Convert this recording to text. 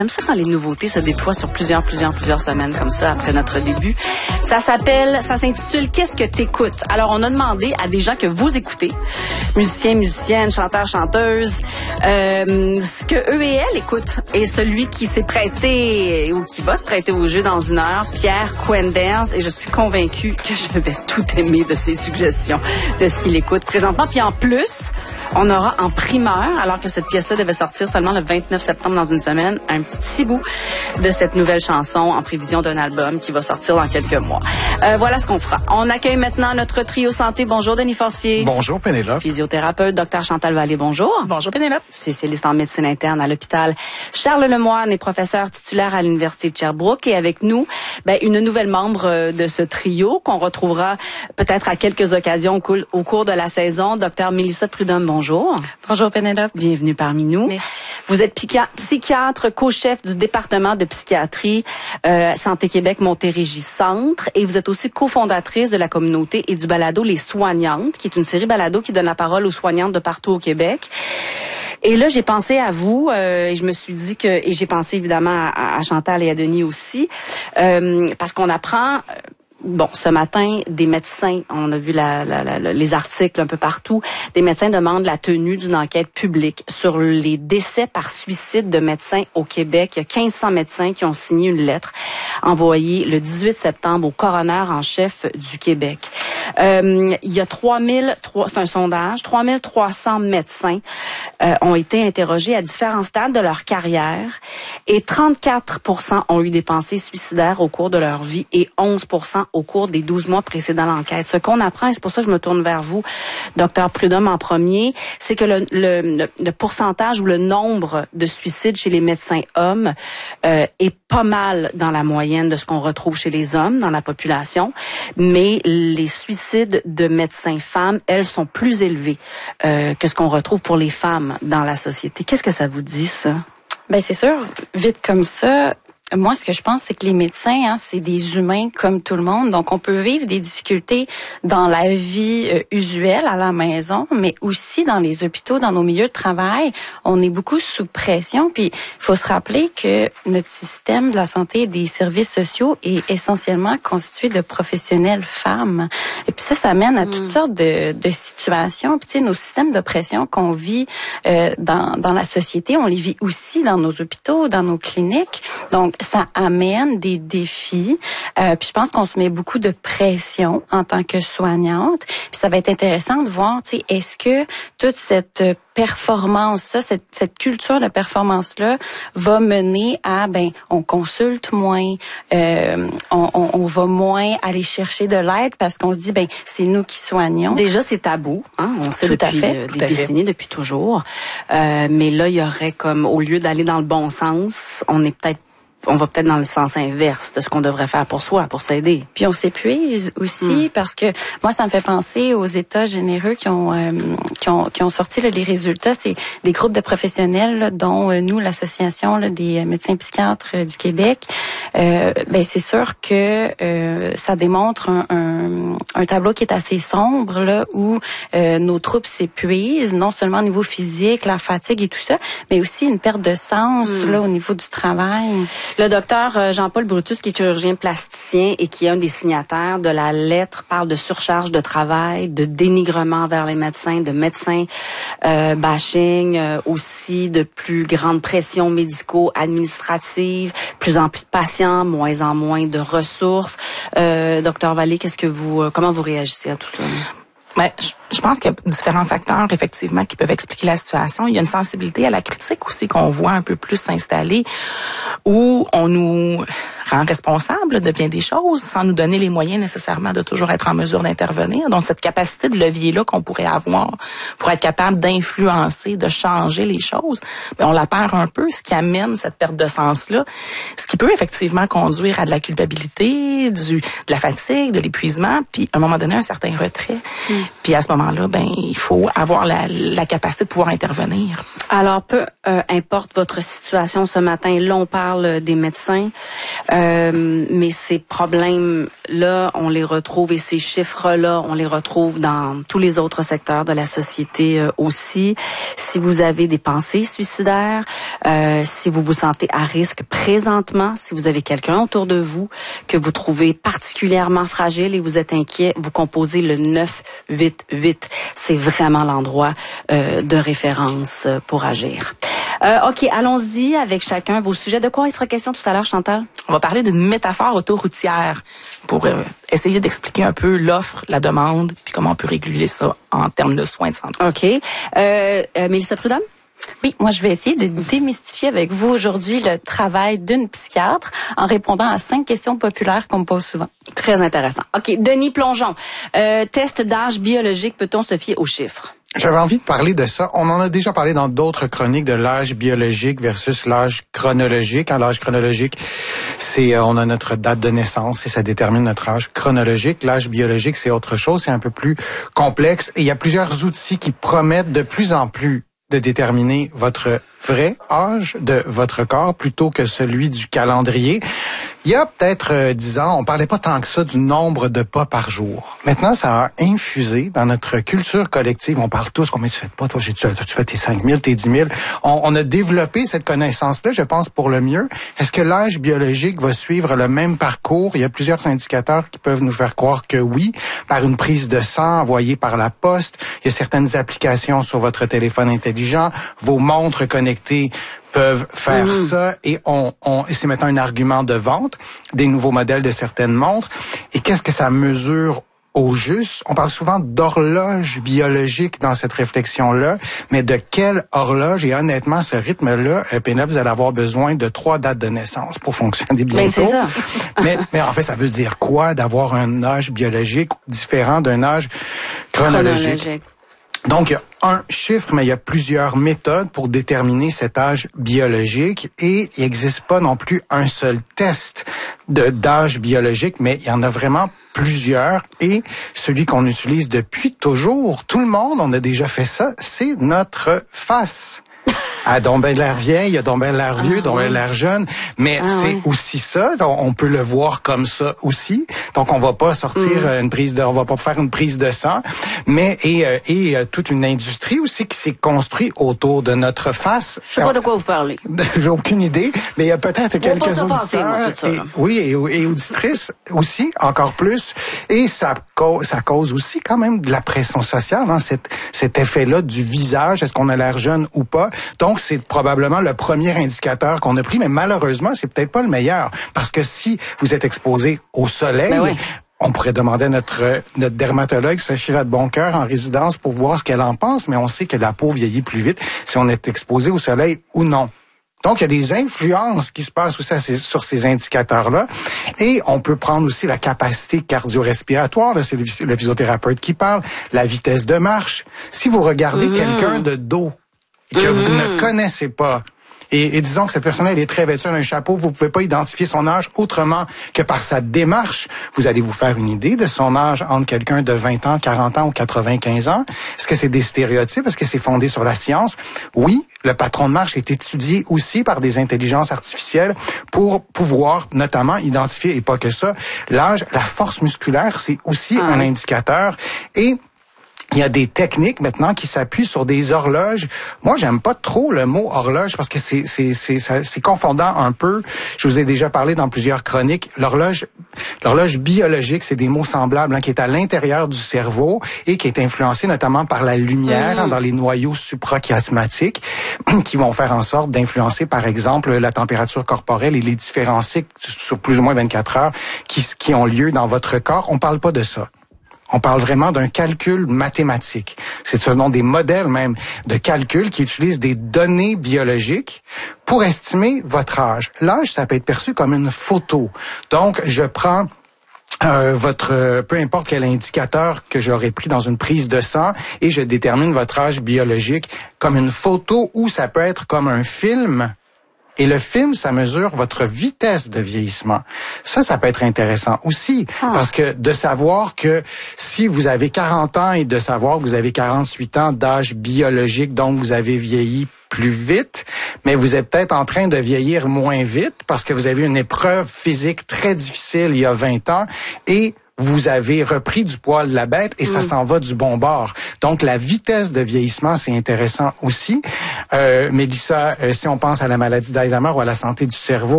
J'aime ça quand les nouveautés se déploient sur plusieurs semaines comme ça après notre début. Ça s'intitule Qu'est-ce que t'écoutes? Alors, on a demandé à des gens que vous écoutez, musiciens, musiciennes, chanteurs, chanteuses, ce que eux et elles écoutent. Et celui qui s'est prêté ou qui va se prêter au jeu dans une heure, Pierre Quenders, et je suis convaincue que je vais tout aimer de ses suggestions, de ce qu'il écoute présentement. Puis en plus, on aura en primeur, alors que cette pièce-là devait sortir seulement le 29 septembre dans une semaine, un petit bout de cette nouvelle chanson en prévision d'un album qui va sortir dans quelques mois. Voilà ce qu'on fera. On accueille maintenant notre trio santé. Bonjour Denis Fortier. Bonjour Pénélope. Physiothérapeute, Dr Chantal Vallée, bonjour. Bonjour Pénélope. Spécialiste en médecine interne à l'hôpital Charles Lemoine et professeur titulaire à l'Université de Sherbrooke. Et avec nous, une nouvelle membre de ce trio qu'on retrouvera peut-être à quelques occasions au cours de la saison, Dr Mélissa Prudhomme, bonjour. Bonjour Pénélope. Bienvenue parmi nous. Merci. Vous êtes psychiatre, co-chef du département de psychiatrie Santé Québec Montérégie Centre et vous êtes aussi cofondatrice de la communauté et du balado Les Soignantes, qui est une série balado qui donne la parole aux soignantes de partout au Québec. Et là, j'ai pensé à vous et je me suis dit et j'ai pensé évidemment à Chantal et à Denis aussi, parce qu'on apprend... ce matin, des médecins, on a vu les articles un peu partout, des médecins demandent la tenue d'une enquête publique sur les décès par suicide de médecins au Québec. Il y a 1500 médecins qui ont signé une lettre envoyée le 18 septembre au coroner en chef du Québec. Il y a c'est un sondage, 3300 médecins ont été interrogés à différents stades de leur carrière et 34% ont eu des pensées suicidaires au cours de leur vie et 11% au cours des 12 mois précédant l'enquête. Ce qu'on apprend, et c'est pour ça que je me tourne vers vous, Dr Prudhomme en premier, c'est que le pourcentage ou le nombre de suicides chez les médecins hommes est pas mal dans la moyenne de ce qu'on retrouve chez les hommes dans la population, mais les suicides de médecins femmes, elles, sont plus élevés que ce qu'on retrouve pour les femmes dans la société. Qu'est-ce que ça vous dit, ça? C'est sûr, vite comme ça. Moi, ce que je pense, c'est que les médecins, c'est des humains comme tout le monde. Donc, on peut vivre des difficultés dans la vie usuelle à la maison, mais aussi dans les hôpitaux, dans nos milieux de travail. On est beaucoup sous pression. Puis, il faut se rappeler que notre système de la santé et des services sociaux est essentiellement constitué de professionnelles femmes. Et puis ça mène à toutes sortes de situations. Puis, tu sais, nos systèmes d'oppression qu'on vit dans la société, on les vit aussi dans nos hôpitaux, dans nos cliniques. Donc, ça amène des défis. Puis je pense qu'on se met beaucoup de pression en tant que soignante. Puis ça va être intéressant de voir, tu sais, est-ce que toute cette performance-là, cette culture de performance-là va mener à, on consulte moins, on va moins aller chercher de l'aide parce qu'on se dit, c'est nous qui soignons. Déjà, c'est tabou, hein? On sait depuis des décennies, depuis toujours. Mais là, il y aurait comme, au lieu d'aller dans le bon sens, on va peut-être dans le sens inverse de ce qu'on devrait faire pour soi, pour s'aider. Puis on s'épuise aussi parce que moi, ça me fait penser aux États généreux qui ont sorti les résultats. C'est des groupes de professionnels là, dont nous, l'association des médecins psychiatres du Québec. C'est sûr que ça démontre un tableau qui est assez sombre là où nos troupes s'épuisent, non seulement au niveau physique, la fatigue et tout ça, mais aussi une perte de sens là au niveau du travail. Le docteur Jean-Paul Brutus, qui est chirurgien plasticien et qui est un des signataires de la lettre, parle de surcharge de travail, de dénigrement vers les médecins, de médecins bashing, aussi de plus grande pression médico-administrative, plus en plus de patients, moins en moins de ressources. Docteur Vallée, comment vous réagissez à tout ça? Je pense qu'il y a différents facteurs, effectivement, qui peuvent expliquer la situation. Il y a une sensibilité à la critique aussi qu'on voit un peu plus s'installer, où on nous rend responsables de bien des choses sans nous donner les moyens nécessairement de toujours être en mesure d'intervenir. Donc, cette capacité de levier-là qu'on pourrait avoir pour être capable d'influencer, de changer les choses, on la perd un peu, ce qui amène cette perte de sens-là, ce qui peut effectivement conduire à de la culpabilité, de la fatigue, de l'épuisement, puis à un moment donné, un certain retrait. Puis à ce moment-là, il faut avoir la capacité de pouvoir intervenir. Alors, peu importe votre situation ce matin, là, on parle des médecins. Mais ces problèmes-là, on les retrouve, et ces chiffres-là, on les retrouve dans tous les autres secteurs de la société aussi. Si vous avez des pensées suicidaires, si vous vous sentez à risque présentement, si vous avez quelqu'un autour de vous que vous trouvez particulièrement fragile et vous êtes inquiet, vous composez le 988. C'est vraiment l'endroit de référence pour agir. OK, allons-y avec chacun vos sujets. De quoi il sera question tout à l'heure, Chantal? On va parler d'une métaphore autoroutière pour essayer d'expliquer un peu l'offre, la demande, puis comment on peut réguler ça en termes de soins de santé. OK. Mélissa Prudhomme? Oui, moi je vais essayer de démystifier avec vous aujourd'hui le travail d'une psychiatre en répondant à 5 questions populaires qu'on me pose souvent. Très intéressant. OK, Denis Plongeon. Test d'âge biologique, peut-on se fier aux chiffres? J'avais envie de parler de ça. On en a déjà parlé dans d'autres chroniques de l'âge biologique versus l'âge chronologique. L'âge chronologique, c'est on a notre date de naissance et ça détermine notre âge chronologique. L'âge biologique, c'est autre chose, c'est un peu plus complexe. Et il y a plusieurs outils qui promettent de plus en plus de déterminer votre vrai âge de votre corps plutôt que celui du calendrier. Il y a peut-être 10 ans, on parlait pas tant que ça du nombre de pas par jour. Maintenant, ça a infusé dans notre culture collective. On parle tous, combien tu fais de pas? Toi, tu fais tes 5 000, tes 10 000. On a développé cette connaissance-là, je pense, pour le mieux. Est-ce que l'âge biologique va suivre le même parcours? Il y a plusieurs indicateurs qui peuvent nous faire croire que oui, par une prise de sang envoyée par la poste. Il y a certaines applications sur votre téléphone intelligent, vos montres connectées peuvent faire ça, et et c'est maintenant un argument de vente des nouveaux modèles de certaines montres. Et qu'est-ce que ça mesure au juste? On parle souvent d'horloge biologique dans cette réflexion-là, mais de quelle horloge? Et honnêtement, ce rythme-là, Pénélope, vous allez avoir besoin de 3 dates de naissance pour fonctionner bientôt. Mais c'est ça. mais en fait, ça veut dire quoi d'avoir un âge biologique différent d'un âge chronologique? Donc, il y a un chiffre, mais il y a plusieurs méthodes pour déterminer cet âge biologique, et il n'existe pas non plus un seul test d'âge biologique, mais il y en a vraiment plusieurs, et celui qu'on utilise depuis toujours, tout le monde, on a déjà fait ça, c'est notre face. Ah, donc ben l'air vieille, donc ben l'air vieux, donc ben l'air jeune, mais c'est aussi ça. On peut le voir comme ça aussi. Donc on va pas sortir on va pas faire une prise de sang, mais et toute une industrie aussi qui s'est construite autour de notre face. Je sais pas de quoi vous parlez. J'ai aucune idée, mais il y a peut-être quelques auditeurs, et auditrices aussi, encore plus, et ça cause aussi quand même de la pression sociale, hein, cet effet-là du visage, est-ce qu'on a l'air jeune ou pas. Donc, c'est probablement le premier indicateur qu'on a pris, mais malheureusement, c'est peut-être pas le meilleur. Parce que si vous êtes exposé au soleil, on pourrait demander à notre dermatologue, Sophie Vadeboncoeur, en résidence, pour voir ce qu'elle en pense, mais on sait que la peau vieillit plus vite si on est exposé au soleil ou non. Donc, il y a des influences qui se passent aussi sur ces indicateurs-là. Et on peut prendre aussi la capacité cardio-respiratoire, là, c'est le physiothérapeute qui parle, la vitesse de marche. Si vous regardez quelqu'un de dos, que vous ne connaissez pas, et disons que cette personne-là, elle est très vêtue d'un chapeau, vous pouvez pas identifier son âge autrement que par sa démarche. Vous allez vous faire une idée de son âge entre quelqu'un de 20 ans, 40 ans ou 95 ans. Est-ce que c'est des stéréotypes? Est-ce que c'est fondé sur la science? Oui, le patron de marche est étudié aussi par des intelligences artificielles pour pouvoir notamment identifier, et pas que ça, l'âge. La force musculaire, c'est aussi un indicateur. Et il y a des techniques maintenant qui s'appuient sur des horloges. Moi, j'aime pas trop le mot horloge parce que c'est confondant un peu. Je vous ai déjà parlé dans plusieurs chroniques. L'horloge biologique, c'est des mots semblables, hein, qui est à l'intérieur du cerveau et qui est influencé notamment par la lumière, hein, dans les noyaux suprachiasmatiques, qui vont faire en sorte d'influencer, par exemple, la température corporelle et les différents cycles sur plus ou moins 24 heures qui ont lieu dans votre corps. On parle pas de ça. On parle vraiment d'un calcul mathématique. C'est selon des modèles même de calcul qui utilisent des données biologiques pour estimer votre âge. L'âge, ça peut être perçu comme une photo. Donc, je prends peu importe quel indicateur que j'aurais pris dans une prise de sang et je détermine votre âge biologique comme une photo, ou ça peut être comme un film Et le film, ça mesure votre vitesse de vieillissement. Ça peut être intéressant aussi, parce que de savoir que si vous avez 40 ans et de savoir que vous avez 48 ans d'âge biologique, donc vous avez vieilli plus vite, mais vous êtes peut-être en train de vieillir moins vite parce que vous avez une épreuve physique très difficile il y a 20 ans et vous avez repris du poil de la bête et ça s'en va du bon bord. Donc, la vitesse de vieillissement, c'est intéressant aussi. Mélissa, si on pense à la maladie d'Alzheimer ou à la santé du cerveau,